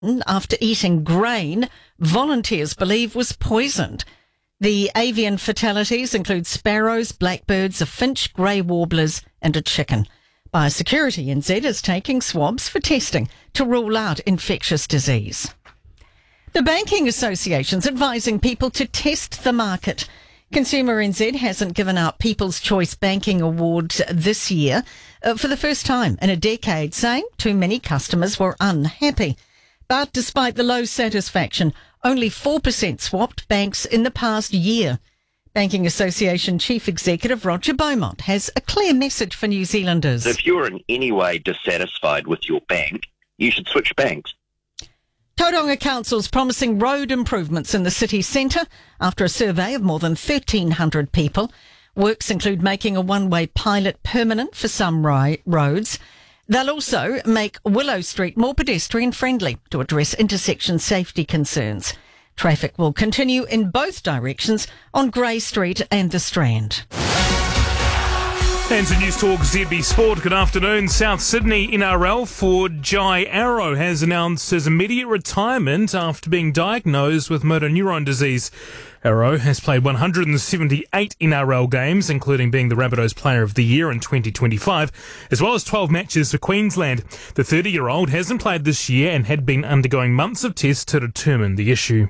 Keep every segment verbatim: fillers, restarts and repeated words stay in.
after eating grain volunteers believe was poisoned. The avian fatalities include sparrows, blackbirds, a finch, grey warblers and a chicken. Biosecurity N Z is taking swabs for testing to rule out infectious disease. The Banking Association's advising people to test the market. Consumer N Z hasn't given out People's Choice Banking Awards this year uh, for the first time in a decade, saying too many customers were unhappy. But despite the low satisfaction, only four percent swapped banks in the past year. Banking Association Chief Executive Roger Beaumont has a clear message for New Zealanders. If you're in any way dissatisfied with your bank, you should switch banks. Tauranga Council's promising road improvements in the city centre after a survey of more than thirteen hundred people. Works include making a one-way pilot permanent for some ri- roads. They'll also make Willow Street more pedestrian-friendly to address intersection safety concerns. Traffic will continue in both directions on Grey Street and the Strand. And to News Talk Z B Sport, good afternoon. South Sydney N R L forward Jai Arrow has announced his immediate retirement after being diagnosed with motor neuron disease. Arrow has played one hundred seventy-eight N R L games, including being the Rabbitohs Player of the Year in twenty twenty-five, as well as twelve matches for Queensland. The thirty-year-old hasn't played this year and had been undergoing months of tests to determine the issue.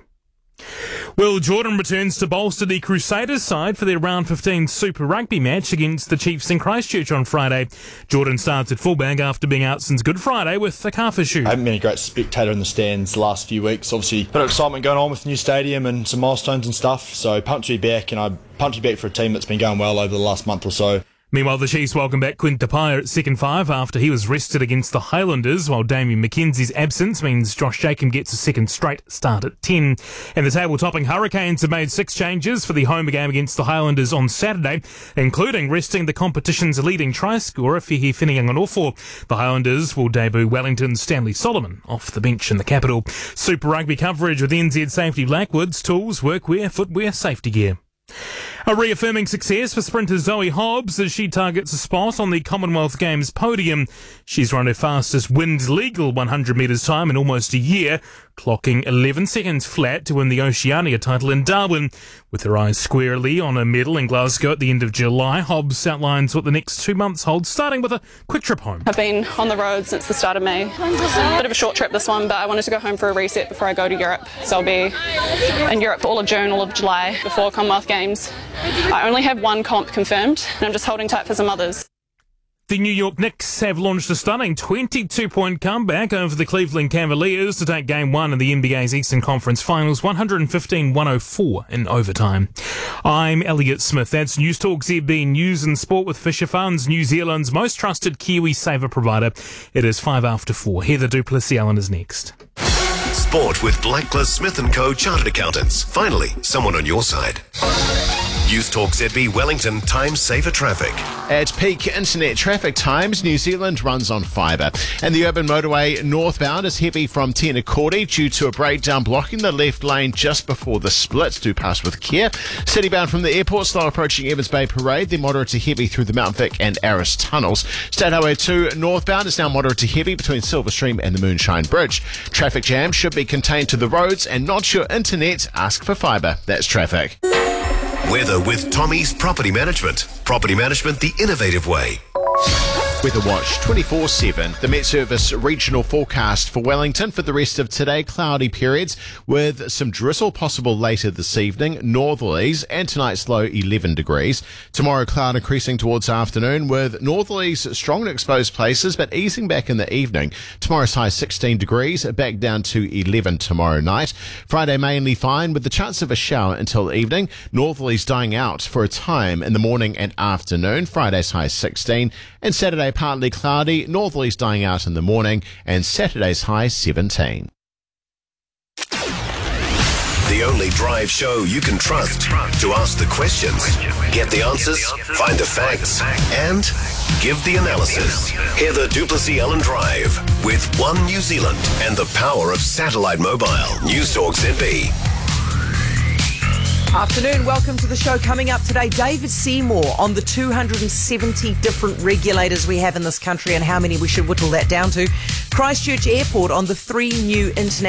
Will Jordan returns to bolster the Crusaders side for their round fifteen Super Rugby match against the Chiefs in Christchurch on Friday. Jordan starts at fullback after being out since Good Friday with a calf issue. I haven't been a great spectator in the stands the last few weeks. Obviously, a bit of excitement going on with the new stadium and some milestones and stuff. So pumped to be back, and I'm pumped to be back for a team that's been going well over the last month or so. Meanwhile, the Chiefs welcome back Quint Tupaea at second five after he was rested against the Highlanders, while Damien McKenzie's absence means Josh Jacob gets a second straight start at ten. And the table-topping Hurricanes have made six changes for the home game against the Highlanders on Saturday, including resting the competition's leading try-scorer, Fihi Finneganganofo. The Highlanders will debut Wellington's Stanley Solomon off the bench in the capital. Super Rugby coverage with N Z Safety Blackwoods, tools, workwear, footwear, safety gear. A reaffirming success for sprinter Zoe Hobbs as she targets a spot on the Commonwealth Games podium. She's run her fastest wind-legal one hundred metres time in almost a year, clocking eleven seconds flat to win the Oceania title in Darwin. With her eyes squarely on a medal in Glasgow at the end of July, Hobbs outlines what the next two months hold, starting with a quick trip home. I've been on the road since the start of May. A bit of a short trip this one, but I wanted to go home for a reset before I go to Europe. So I'll be in Europe for all of June, all of July before Commonwealth Games. I only have one comp confirmed, and I'm just holding tight for some others. The New York Knicks have launched a stunning twenty-two point comeback over the Cleveland Cavaliers to take Game one in the N B A's Eastern Conference Finals, one fifteen to one oh four in overtime. I'm Elliot Smith. That's News Talk Z B News and Sport with Fisher Funds, New Zealand's most trusted Kiwi saver provider. It is five after four. Heather Duplessis-Allen is next. Sport with Blacklist Smith and Co. Chartered Accountants. Finally, someone on your side. News Talk Z B Wellington Time Saver Traffic. At peak internet traffic times, New Zealand runs on fibre. And the urban motorway northbound is heavy from Tēnakori due to a breakdown blocking the left lane just before the split. Do pass with care. Citybound from the airport, slow approaching Evans Bay Parade, then moderate to heavy through the Mount Vic and Aris tunnels. State Highway two northbound is now moderate to heavy between Silverstream and the Moonshine Bridge. Traffic jam should be contained to the roads and not your internet. Ask for fibre. That's traffic. Weather with Tommy's Property Management. Property management the innovative way. Weather Watch twenty-four seven. The Met Service regional forecast for Wellington for the rest of today, cloudy periods with some drizzle possible later this evening, northerlies, and tonight's low eleven degrees. Tomorrow, cloud increasing towards afternoon with northerlies strong in exposed places but easing back in the evening. Tomorrow's high sixteen degrees, back down to eleven tomorrow night. Friday mainly fine with the chance of a shower until evening. Northerlies dying out for a time in the morning and afternoon. Friday's high sixteen, and Saturday partly cloudy, northerlies dying out in the morning, and Saturday's high seventeen. The only drive show you can trust to ask the questions, get the answers, find the facts, and give the analysis. Heather Duplessis-Allen Drive with One New Zealand and the power of satellite mobile. News Talk Z B. Afternoon, welcome to the show. Coming up today, David Seymour on the two hundred seventy different regulators we have in this country and how many we should whittle that down to. Christchurch Airport on the three new international